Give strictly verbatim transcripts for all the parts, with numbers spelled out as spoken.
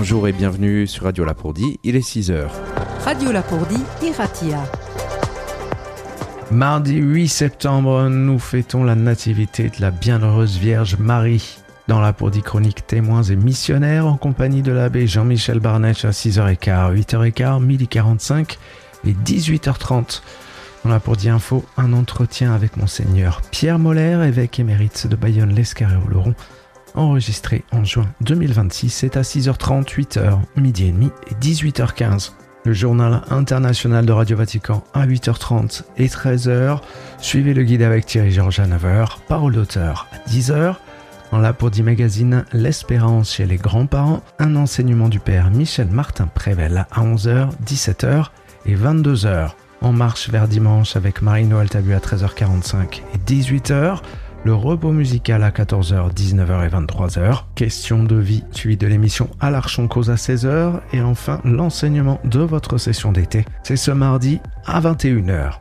Bonjour et bienvenue sur Radio Lapourdie, il est six heures. Radio Lapourdie, Iratia. Mardi huit septembre, nous fêtons la nativité de la bienheureuse Vierge Marie. Dans Lapourdie Chronique Témoins et Missionnaires, en compagnie de l'abbé Jean-Michel Barnech à six heures quinze, huit heures quinze, midi quarante-cinq et dix-huit heures trente. Dans Lapourdie Info, un entretien avec Monseigneur Pierre Moller, évêque émérite de Bayonne-l'Escarré-Oloron, enregistré en juin deux mille vingt-six. C'est à six heures trente, huit heures, midi et demi et dix-huit heures quinze. Le journal international de Radio Vatican à huit heures trente et treize heures. Suivez le guide avec Thierry Georges à neuf heures. Parole d'auteur à dix heures. Dans Lapourdie Magazine, l'espérance chez les grands-parents. Un enseignement du père Michel Martin Prével à onze heures, dix-sept heures et vingt-deux heures. En marche vers dimanche avec Marie-Noël Tabu à treize heures quarante-cinq et dix-huit heures. Le repos musical à quatorze heures, dix-neuf heures et vingt-trois heures. Question de vie, suivi de l'émission À l'Archon Cause à seize heures. Et enfin, l'enseignement de votre session d'été. C'est ce mardi à vingt et une heures.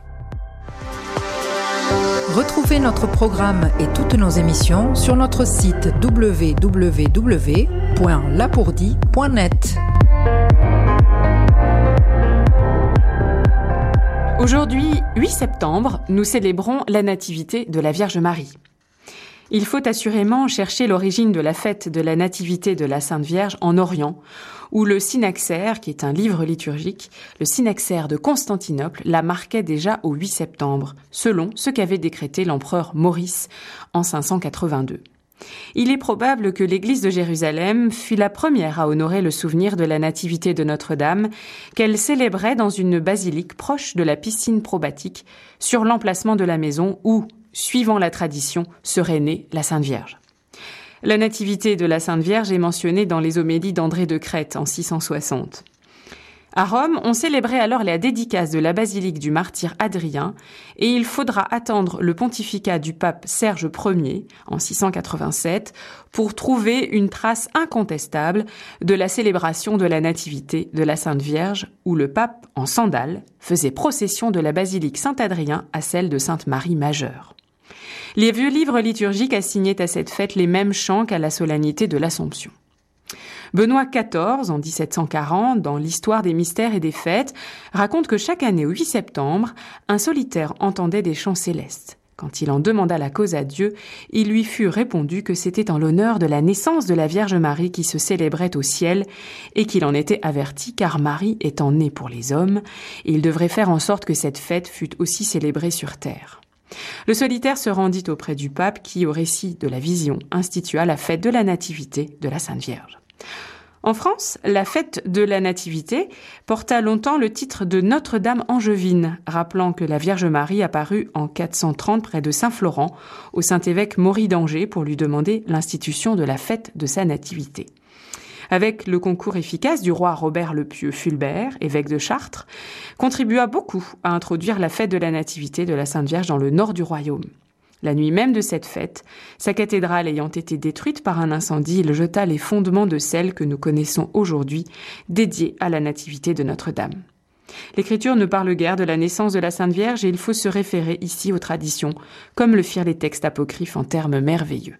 Retrouvez notre programme et toutes nos émissions sur notre site w w w point lapourdie point net. Aujourd'hui, huit septembre, nous célébrons la Nativité de la Vierge Marie. Il faut assurément chercher l'origine de la fête de la Nativité de la Sainte Vierge en Orient, où le Synaxaire, qui est un livre liturgique, le Synaxaire de Constantinople, la marquait déjà au huit septembre, selon ce qu'avait décrété l'empereur Maurice en cinq cent quatre-vingt-deux. Il est probable que l'église de Jérusalem fut la première à honorer le souvenir de la nativité de Notre-Dame, qu'elle célébrait dans une basilique proche de la piscine probatique, sur l'emplacement de la maison où, suivant la tradition, serait née la Sainte Vierge. La nativité de la Sainte Vierge est mentionnée dans les homélies d'André de Crète en six cent soixante. À Rome, on célébrait alors la dédicace de la basilique du martyr Adrien et il faudra attendre le pontificat du pape Serge Ier en six cent quatre-vingt-sept pour trouver une trace incontestable de la célébration de la nativité de la Sainte Vierge où le pape, en sandales, faisait procession de la basilique Saint-Adrien à celle de Sainte-Marie Majeure. Les vieux livres liturgiques assignaient à cette fête les mêmes chants qu'à la solennité de l'Assomption. Benoît quatorze, en dix-sept cent quarante, dans l'Histoire des mystères et des fêtes, raconte que chaque année au huit septembre, un solitaire entendait des chants célestes. Quand il en demanda la cause à Dieu, il lui fut répondu que c'était en l'honneur de la naissance de la Vierge Marie qui se célébrait au ciel et qu'il en était averti car Marie étant née pour les hommes, il devrait faire en sorte que cette fête fût aussi célébrée sur terre. Le solitaire se rendit auprès du pape qui, au récit de la vision, institua la fête de la Nativité de la Sainte Vierge. En France, la fête de la Nativité porta longtemps le titre de Notre-Dame Angevine, rappelant que la Vierge Marie apparut en quatre cent trente près de Saint-Florent au Saint-Évêque Maury d'Angers pour lui demander l'institution de la fête de sa Nativité. Avec le concours efficace du roi Robert le Pieux Fulbert, évêque de Chartres, contribua beaucoup à introduire la fête de la Nativité de la Sainte Vierge dans le nord du royaume. La nuit même de cette fête, sa cathédrale ayant été détruite par un incendie, il jeta les fondements de celle que nous connaissons aujourd'hui, dédiée à la Nativité de Notre-Dame. L'Écriture ne parle guère de la naissance de la Sainte Vierge et il faut se référer ici aux traditions, comme le firent les textes apocryphes en termes merveilleux.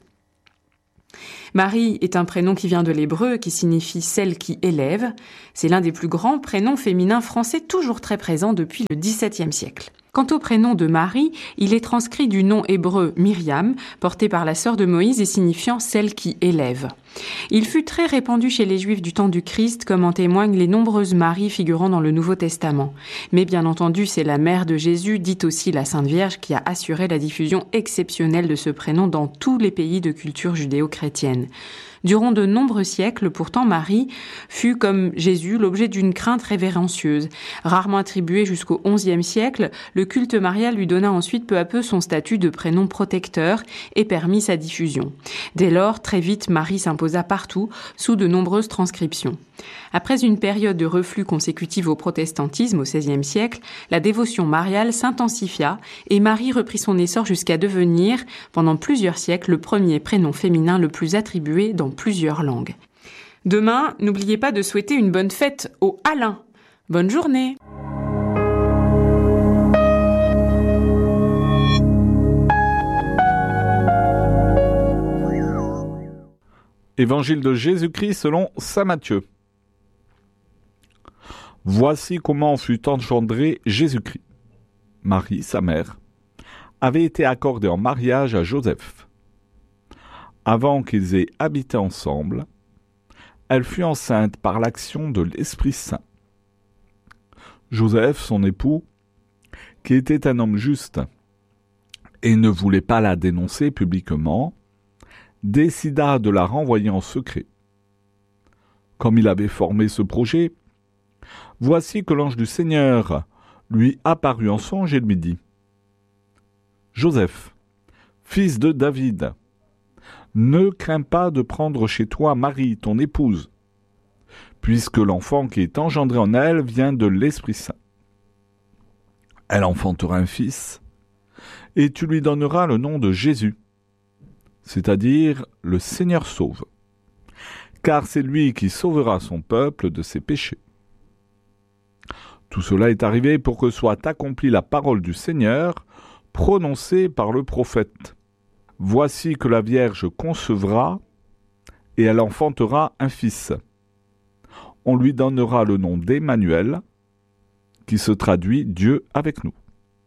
Marie est un prénom qui vient de l'hébreu, qui signifie « celle qui élève ». C'est l'un des plus grands prénoms féminins français toujours très présents depuis le dix-septième siècle. Quant au prénom de Marie, il est transcrit du nom hébreu Myriam, porté par la sœur de Moïse et signifiant « celle qui élève ». Il fut très répandu chez les Juifs du temps du Christ, comme en témoignent les nombreuses Maries figurant dans le Nouveau Testament. Mais bien entendu, c'est la mère de Jésus, dite aussi la Sainte Vierge, qui a assuré la diffusion exceptionnelle de ce prénom dans tous les pays de culture judéo-chrétienne. Durant de nombreux siècles, pourtant, Marie fut, comme Jésus, l'objet d'une crainte révérencieuse. Rarement attribuée jusqu'au onzième siècle, le culte marial lui donna ensuite peu à peu son statut de prénom protecteur et permit sa diffusion. Dès lors, très vite, Marie s'imposa partout, sous de nombreuses transcriptions. Après une période de reflux consécutive au protestantisme au seizième siècle, la dévotion mariale s'intensifia et Marie reprit son essor jusqu'à devenir, pendant plusieurs siècles, le premier prénom féminin le plus attribué dans plusieurs langues. Demain, n'oubliez pas de souhaiter une bonne fête au Alain. Bonne journée! Évangile de Jésus-Christ selon saint Matthieu. Voici comment fut engendré Jésus-Christ. Marie, sa mère, avait été accordée en mariage à Joseph. Avant qu'ils aient habité ensemble, elle fut enceinte par l'action de l'Esprit Saint. Joseph, son époux, qui était un homme juste et ne voulait pas la dénoncer publiquement, décida de la renvoyer en secret. Comme il avait formé ce projet, voici que l'ange du Seigneur lui apparut en songe et lui dit : « Joseph, fils de David, ne crains pas de prendre chez toi Marie, ton épouse, puisque l'enfant qui est engendré en elle vient de l'Esprit Saint. Elle enfantera un fils, et tu lui donneras le nom de Jésus, c'est-à-dire le Seigneur sauve, car c'est lui qui sauvera son peuple de ses péchés. Tout cela est arrivé pour que soit accomplie la parole du Seigneur, prononcée par le prophète. Voici que la Vierge concevra, et elle enfantera un fils. On lui donnera le nom d'Emmanuel, qui se traduit Dieu avec nous.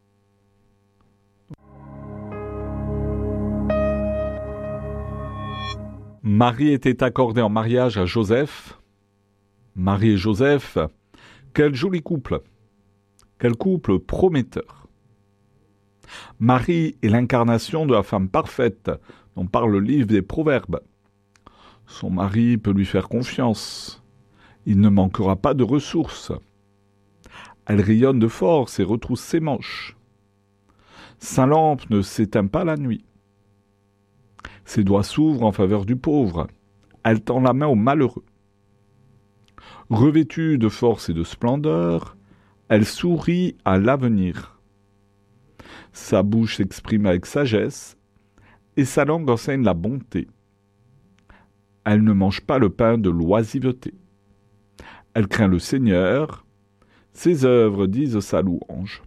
Marie était accordée en mariage à Joseph. Marie et Joseph, quel joli couple, quel couple prometteur. Marie est l'incarnation de la femme parfaite dont parle le livre des Proverbes. Son mari peut lui faire confiance. Il ne manquera pas de ressources. Elle rayonne de force et retrousse ses manches. Sa lampe ne s'éteint pas la nuit. Ses doigts s'ouvrent en faveur du pauvre. Elle tend la main au malheureux. Revêtue de force et de splendeur, elle sourit à l'avenir. Sa bouche s'exprime avec sagesse et sa langue enseigne la bonté. Elle ne mange pas le pain de l'oisiveté. Elle craint le Seigneur. Ses œuvres disent sa louange.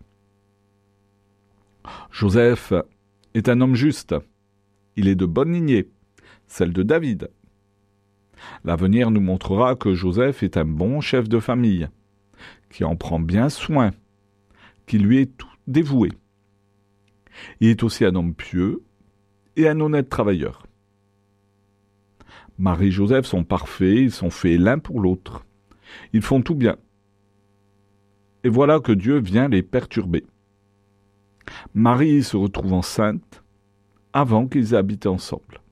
Joseph est un homme juste. Il est de bonne lignée, celle de David. L'avenir nous montrera que Joseph est un bon chef de famille, qui en prend bien soin, qui lui est tout dévoué. Il est aussi un homme pieux et un honnête travailleur. Marie et Joseph sont parfaits, ils sont faits l'un pour l'autre. Ils font tout bien. Et voilà que Dieu vient les perturber. Marie se retrouve enceinte avant qu'ils aient habité ensemble.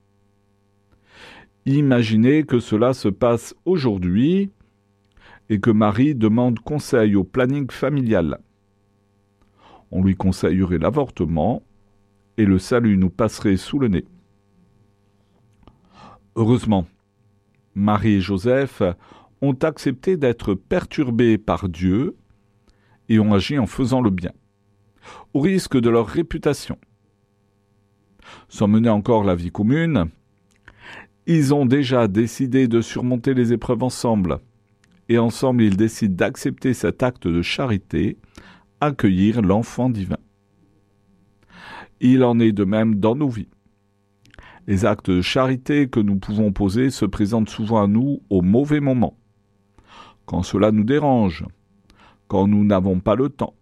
Imaginez que cela se passe aujourd'hui et que Marie demande conseil au planning familial. On lui conseillerait l'avortement et le salut nous passerait sous le nez. Heureusement, Marie et Joseph ont accepté d'être perturbés par Dieu et ont agi en faisant le bien, au risque de leur réputation. Sans mener encore la vie commune, ils ont déjà décidé de surmonter les épreuves ensemble, et ensemble ils décident d'accepter cet acte de charité, accueillir l'enfant divin. Il en est de même dans nos vies. Les actes de charité que nous pouvons poser se présentent souvent à nous au mauvais moment, quand cela nous dérange, quand nous n'avons pas le temps,